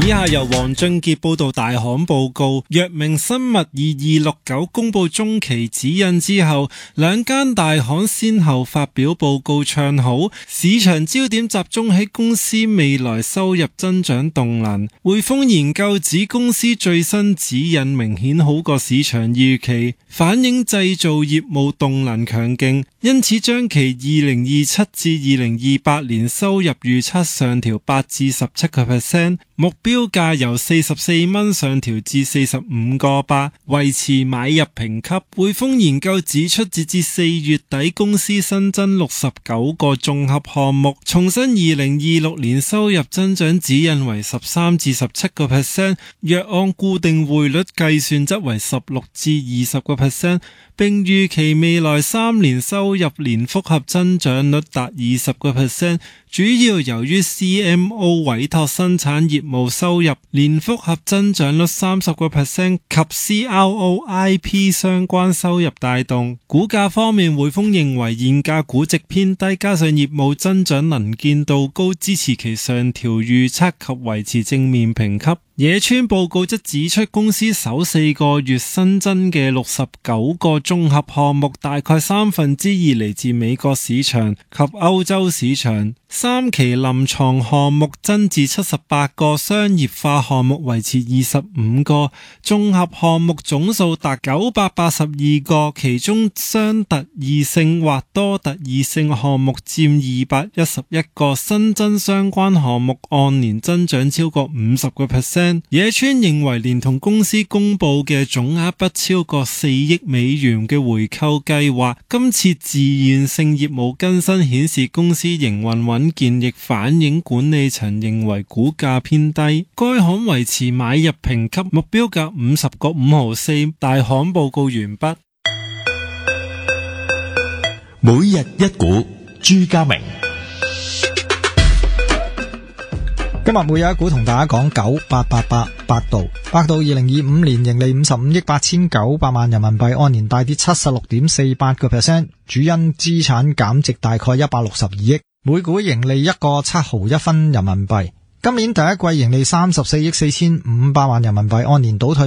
以下由黃俊傑報道大行報告。藥明生物2269公布中期指引之後，兩間大行先後發表報告唱好，市場焦點集中喺公司未來收入增長動能。匯豐研究指公司最新指引明顯好過市場預期，反映製造業務動能強勁，因此將其2027至2028年收入預測上調8至17%，目標價由44蚊上調至45個8，維持買入評級。匯豐研究指出，截至4月底，公司新增69個綜合項目，重申2026年收入增長指引為13至17%，若按固定匯率計算則為16至20%，並預期未來3年收入年複合增長率達20%，主要由於 CMO 委託生產業務收入年複合增長率30% 及 CRO IP 相關收入帶動。股價方面，匯豐認為現價估值偏低，加上業務增長能見度高，支持其上調預測及維持正面評級。野村報告則指出，公司首4個月新增嘅69個綜合項目，大概2/3嚟自美國市場及歐洲市場。3期臨床項目增至78個，商業化項目維持25個，綜合項目總數達982個，其中雙特異性或多特異性項目佔211個，新增相關項目按年增長超過50%。野村認為，連同公司公布嘅總額不超過4億美元嘅回購計劃，今次自願性業務更新顯示公司營運穩健，亦反映管理層認為股價偏低。該行維持買入評級，目標價50個5毫4。大行報告完畢。 每日一股，朱家明。 今日每日一股同大家講9888百度。百度2025年盈利55億8900萬人民幣，按年大跌 76.48%， 主因資產減值大概162億，每股盈利1個7毫1分人民幣。今年第一季盈利34億4500萬人民幣，按年倒退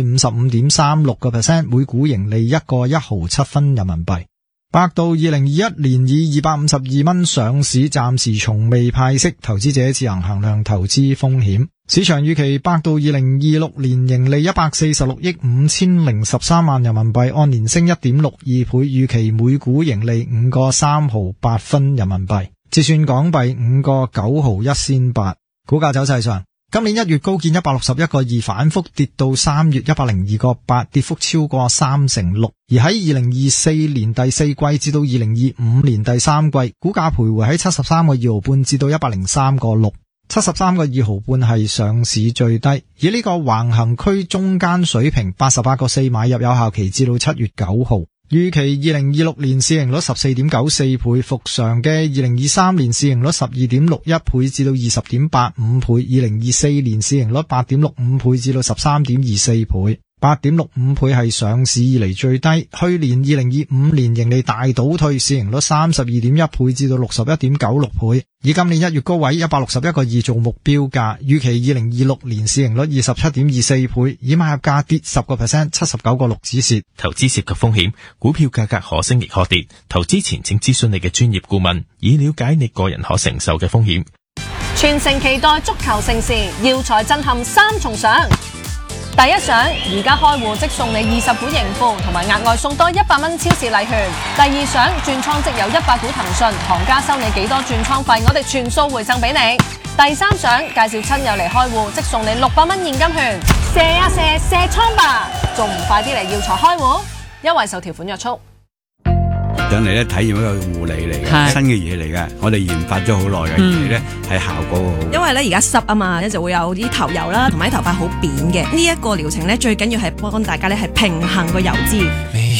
55.36%， 每股盈利1個1毫7分人民幣。百度2021年以252蚊上市，暫時從未派息，投資者自行衡量投資風險。市場預期百度2026年盈利146億5013萬人民幣，按年升 1.62 倍，預期每股盈利5個3毫8分人民幣，折算港幣5個9毫1仙8。股價走勢上，今年1月高見161個2，反覆跌到3月102個8，跌幅超過36%。而喺2024年第四季至到2025年第三季，股價徘徊喺73個2毫半至到103個6。73個2毫半係上市最低，以呢個橫行區中間水平88個4買入，有效期至到7月9號。預期2026年市盈率 14.94 倍，復常嘅2023年市盈率 12.61 倍至到 20.85 倍，2024年市盈率 8.65 倍至到 13.24 倍。8.65 倍係上市以嚟最低，去年2025年盈利大倒退，市盈率 32.1 倍至到 61.96 倍，以今年1月高位161個2做目標價，預期2026年市盈率 27.24 倍，以買入價跌 10%， 79個6止蝕。 投資涉及風險，股票價格可升亦可跌，投資前請諮詢你嘅專業顧問，以了解你個人可承受嘅風險。 全城期待足球盛事，耀才震撼3重賞。第一賞，而家開戶即送你20股盈富，同埋額外送多100蚊超市禮券。第二賞，轉倉即有100股騰訊，行家收你幾多轉倉費，我哋全數回贈俾你。第三賞，介紹親友嚟開戶即送你600蚊現金券。射啊射，射倉吧，仲唔快啲嚟耀才開戶？優惠受條款約束。 上嚟咧體驗一個護理嚟嘅新嘅嘢嚟嘅，我哋研發咗好耐嘅，而且咧係效果好。 因為咧而家濕啊嘛，咧就會有啲頭油啦，同埋啲頭髮好扁嘅。呢一個療程咧最緊要係幫大家咧係平衡個油脂。